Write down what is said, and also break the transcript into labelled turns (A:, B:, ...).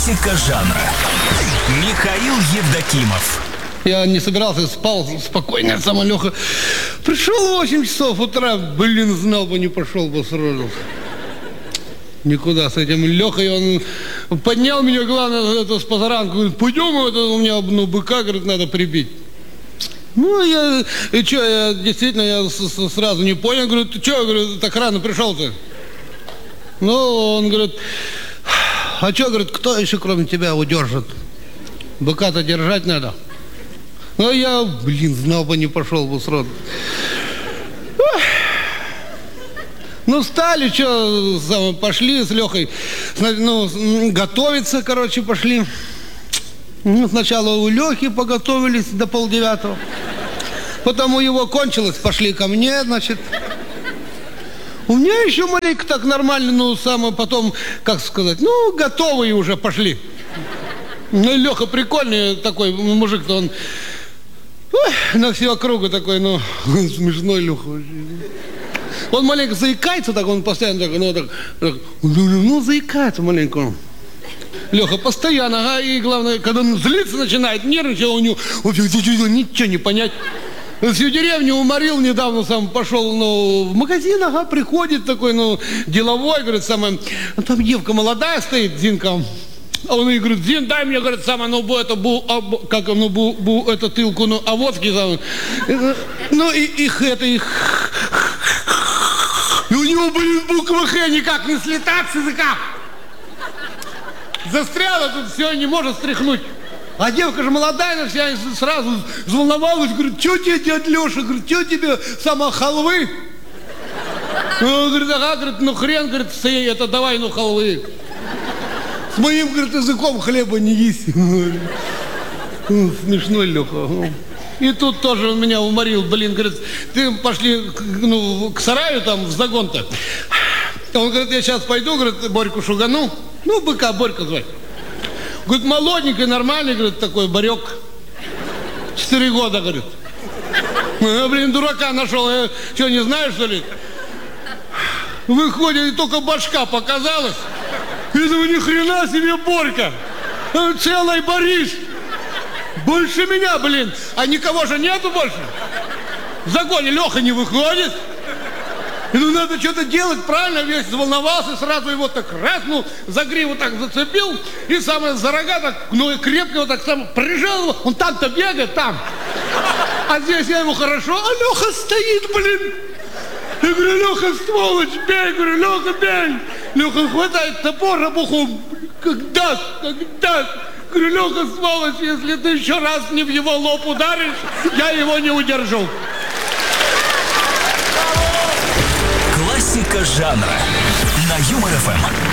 A: Классика жанра. Михаил Евдокимов.
B: Я не собирался, спал спокойно, сам Леха. Пришел в 8 часов утра, знал бы, не пошел бы сразу. Никуда с этим Лехой, он поднял меня, главное, с позаранку, говорит, пойдем, у меня быка, говорит, надо прибить. Ну, я действительно, сразу не понял, говорю, ты что, говорю, так рано пришел-то? Ну, он говорит, а что, говорит, кто еще кроме тебя удержит? Быка-то держать надо. Ну, я, знал бы, не пошел бы сразу. Ну, встали, пошли с Лехой, готовиться, пошли. Ну, сначала у Лехи поготовились до 8:30. Потом у его кончилось, пошли ко мне, значит. У меня еще маленько так нормально, потом, как сказать, готовые уже пошли. Ну, Леха прикольный такой мужик-то, он на всю округу такой, смешной Леха. Он маленько заикается, так он постоянно заикается маленько. Леха постоянно, и главное, когда он злиться начинает, нервничать, у него ничего не понять. Всю деревню уморил, недавно сам пошел в магазин, приходит такой, деловой, говорит, там девка молодая стоит, Зинка. А он ей говорит, Зин, дай мне, говорит, эту тылку, авоськи, и у него, буква Х никак не слетает с языка. Застряла тут, все, не может стряхнуть. А девка же молодая, вся сразу взволновалась, говорит, что тебе, дядя Леша, говорит, что тебе, халвы? Он говорит, говорит, хрен, говорит, это давай, халвы. С моим, говорит, языком хлеба не есть. Смешной Леха. И тут тоже он меня уморил, говорит, ты пошли к сараю там, в загон-то. Он говорит, я сейчас пойду, говорит, Борьку шугану. Быка Борька звать. Говорит, молоденький, нормальный, говорит, такой Борек. 4 года, говорит. Дурака нашел. Я что, не знаю, что ли? Выходит, и только башка показалась. Я думаю, ни хрена себе Борька. Целый Борис. Больше меня, А никого же нету больше. В загоне Леха не выходит. Надо что-то делать, правильно, весь заволновался, сразу его так разнул, за гриву так зацепил, и за рога так, крепко его так прижал его, он там-то бегает, там. А здесь я ему хорошо, а Леха стоит, Я говорю, Леха, сволочь, бей, говорю, Леха, бей. Леха хватает топор, обухом, когда? Говорю, Леха, сволочь, если ты еще раз не в его лоб ударишь, я его не удержу.
A: Классика жанра на Юмор ФМ.